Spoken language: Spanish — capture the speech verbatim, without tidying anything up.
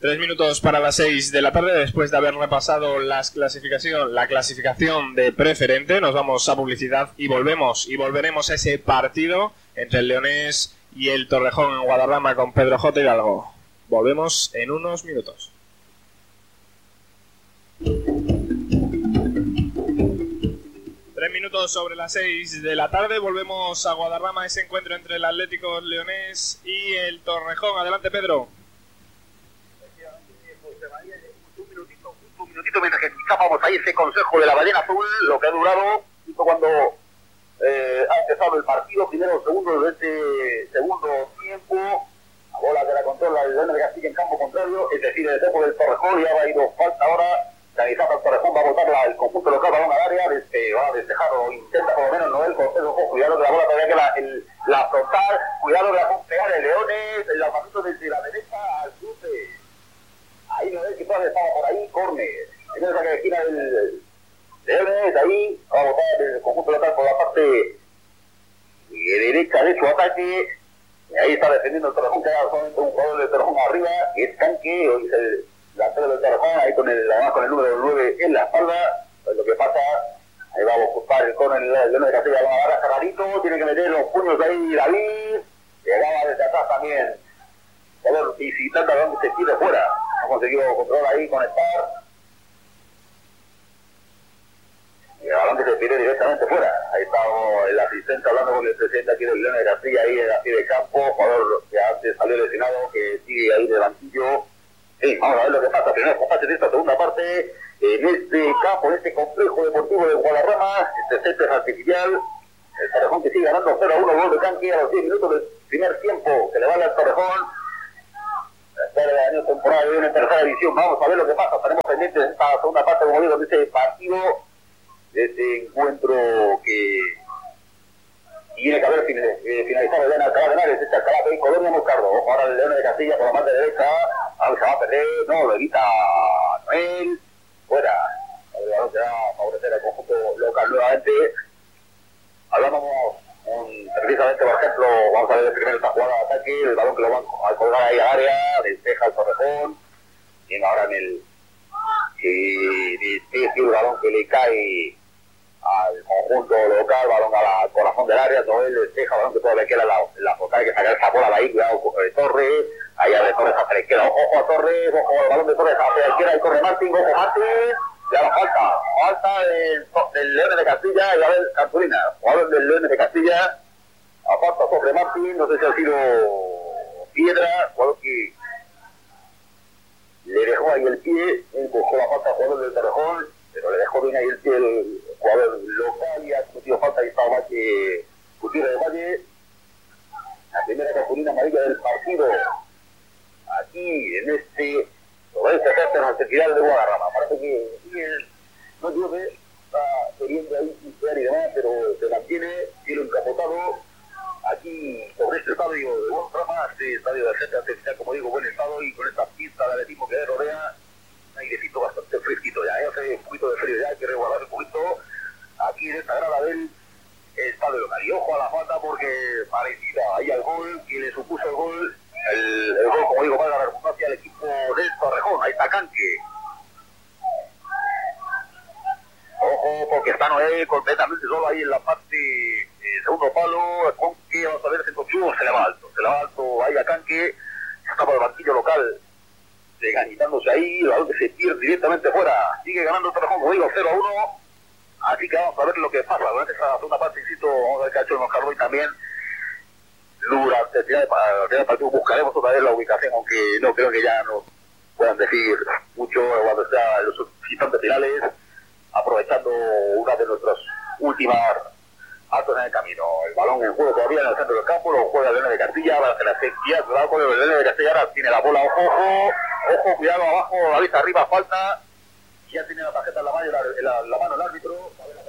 Tres minutos para las seis de la tarde, después de haber repasado las clasificación, la clasificación de preferente, nos vamos a publicidad y volvemos y volveremos a ese partido entre el Leonés y el Torrejón en Guadarrama con Pedro J. Hidalgo. Volvemos en unos minutos. Tres minutos sobre las seis de la tarde, volvemos a Guadarrama, ese encuentro entre el Atlético Leonés y el Torrejón. Adelante, Pedro. Un minutito, un minutito mientras que escuchábamos ahí ese consejo de la ballena azul, lo que ha durado, justo cuando eh, ha empezado el partido, primero segundo de este segundo tiempo, la bola que la controla el León de Castilla en campo contrario, es decir, el equipo del Torrejón, ya va a ir falta ahora. Canizata el Torrejón va a botar el conjunto local balón al área, desde, va a despejar o intenta por lo menos Noel con Pedro Ojo, cuidado de la bola todavía que la, el, la frontal, cuidado de la pegar el Leones, el lanzamiento desde la derecha al cruce, ahí Noel que todavía estaba por ahí, córner, en esa que esquina del Leones, ahí va a botar el conjunto local por la parte de derecha de su ataque, y ahí está defendiendo el Torrejón, que era solamente un jugador del Torrejón arriba, que es Canque, hoy es el la tela del Torrejón, ahí con el, además con el número nueve en la espalda, pues lo que pasa, ahí va a ocupar el con el León de Castilla, va a agarrar Carrarito, tiene que meter los puños de ahí David, llegaba desde atrás también, a ver, visitando a donde se tire fuera, no consiguió controlar ahí, conectar, y a donde se tire directamente fuera, ahí está el asistente hablando con el presidente aquí del León de Castilla, ahí en la pie de campo, jugador que antes salió lesionado, que sigue ahí de banquillo. Sí, vamos a ver lo que pasa. Primero compás de esta segunda parte en este campo, en este complejo deportivo de Guadarrama, este césped artificial. El Torrejón que sigue ganando cero a uno, gol de Canque a los diez minutos del primer tiempo, que le vale al Torrejón. Tercera de año temporada de una tercera división. Vamos a ver lo que pasa. Estaremos pendientes de esta segunda parte, como digo, de este partido, de este encuentro que tiene que haber finalizado ya en Alcalá de Henares, este Alcalá de Colonia Moscardo. Ojo ahora el León de Castilla por la parte derecha. Ahora se va a perder, no, lo evita Noel, fuera. El balón se va a favorecer al conjunto local nuevamente. Hablamos con, precisamente, por ejemplo, vamos a ver el primero esta jugada de ataque, el balón que lo van a colgar ahí al área, despeja el Torrejón. Bien, ahora en el despeje el balón que le cae al conjunto local, balón a la, al corazón del área, Noel despeja, balón que todavía queda la, la focal, que sacar esa bola de ahí, cuidado con el Torres. Ahí a Torres hacia la izquierda, ojo, ojo a Torres, ojo al balón de Torres hacia la izquierda, y corre Martín, ojo Martín, ya la falta, falta del, del León de Castilla, y a ver Cartulina, jugador del León de Castilla, a falta sobre Martín, no sé si ha sido Piedra, jugador que le dejó ahí el pie, él buscó la falta al jugador del Torrejón, pero le dejó bien ahí el pie el jugador local, y ha cometido falta, y estaba Valle, Gutiérrez de Valle, la primera cartulina amarilla del partido. Aquí en este sobre este césped artificial de Guadarrama. Parece que el, no digo que está queriendo ahí pintar y demás, pero se mantiene cielo encapotado aquí sobre este estadio de Guadarrama, este estadio del césped artificial, como digo, buen estado, y con esta pista de atletismo que rodea, un airecito bastante fresquito ya, ya hace un poquito de frío ya, hay que resguardar un poquito aquí en esta grada del estadio local. Y ojo a la falta porque parecida ahí al gol, que le supuso el gol. El, el gol, como digo, va a dar redundancia al equipo del Torrejón. Ahí está Canque. Ojo, porque está Noé completamente solo ahí en la parte eh, segundo palo. Con que vamos a ver si consigo, se le va alto. Se le va alto ahí a Canque. Está por el banquillo local, desganitándose ahí. El balón que se pierde directamente fuera. Sigue ganando el Torrejón, como digo, cero a uno. Así que vamos a ver lo que pasa. Durante esa segunda parte, insisto, vamos a ver qué ha hecho el Moscardo y también. Durante el final del partido buscaremos otra vez la ubicación, aunque no creo que ya nos puedan decir mucho cuando está en los instantes finales, aprovechando una de nuestras últimas actos en el camino. El balón en juego todavía en el centro del campo, lo juega el León de Castilla, va a hacer la sexta, cuidado con el León de Castilla, ahora tiene la bola, ojo, ojo, ojo, cuidado abajo, la vista arriba, falta, y ya tiene la tarjeta en la mano, la, la, la mano el árbitro.